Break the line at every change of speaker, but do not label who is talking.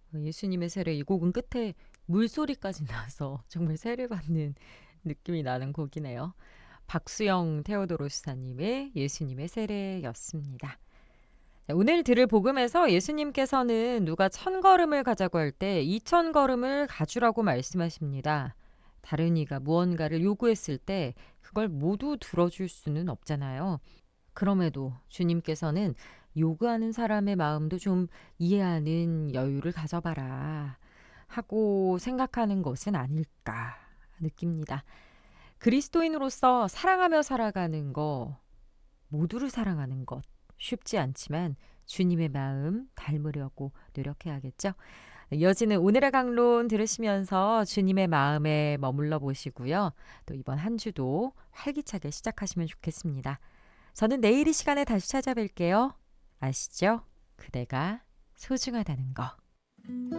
예수님의 세례 이 곡은 끝에 물소리까지 나서 정말 세례받는 느낌이 나는 곡이네요. 박수영 테오도로스사님의 예수님의 세례였습니다. 네, 오늘 들을 복음에서 예수님께서는 누가 1000걸음을 가자고 할 때 2000걸음을 가주라고 말씀하십니다. 다른 이가 무언가를 요구했을 때 그걸 모두 들어줄 수는 없잖아요. 그럼에도 주님께서는 요구하는 사람의 마음도 좀 이해하는 여유를 가져봐라 하고 생각하는 것은 아닐까 느낍니다. 그리스도인으로서 사랑하며 살아가는 거, 모두를 사랑하는 것 쉽지 않지만 주님의 마음 닮으려고 노력해야겠죠. 이어지는 오늘의 강론 들으시면서 주님의 마음에 머물러 보시고요. 또 이번 한 주도 활기차게 시작하시면 좋겠습니다. 저는 내일 이 시간에 다시 찾아뵐게요. 아시죠? 그대가 소중하다는 거.